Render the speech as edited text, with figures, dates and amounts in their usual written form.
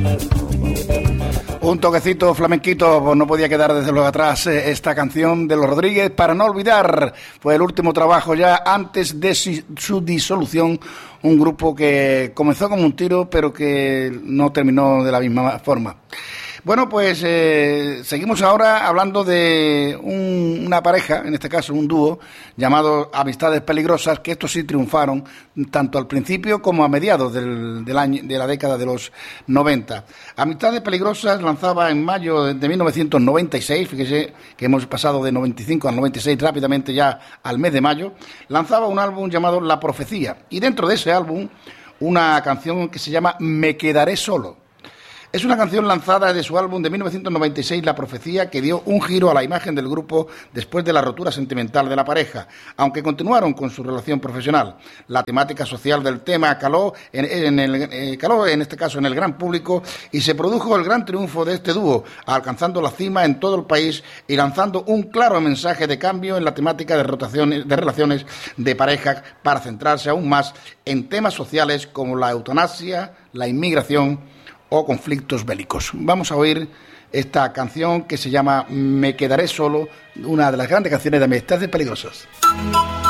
Un toquecito flamenquito, pues no podía quedar desde luego atrás esta canción de Los Rodríguez, Para no olvidar. Fue el último trabajo ya antes de su disolución, un grupo que comenzó como un tiro pero que no terminó de la misma forma. Bueno, pues seguimos ahora hablando de una pareja, en este caso un dúo, llamado Amistades Peligrosas, que estos sí triunfaron tanto al principio como a mediados del año, de la década de los 90. Amistades Peligrosas lanzaba en mayo de 1996, fíjese que hemos pasado de 95 al 96 rápidamente ya al mes de mayo, lanzaba un álbum llamado La Profecía, y dentro de ese álbum una canción que se llama Me Quedaré Solo. Es una canción lanzada de su álbum de 1996, La Profecía, que dio un giro a la imagen del grupo después de la rotura sentimental de la pareja, aunque continuaron con su relación profesional. La temática social del tema caló en este caso en el gran público y se produjo el gran triunfo de este dúo, alcanzando la cima en todo el país y lanzando un claro mensaje de cambio en la temática de relaciones de pareja para centrarse aún más en temas sociales como la eutanasia, la inmigración o conflictos bélicos. Vamos a oír esta canción que se llama Me Quedaré Solo, una de las grandes canciones de Amistades Peligrosas.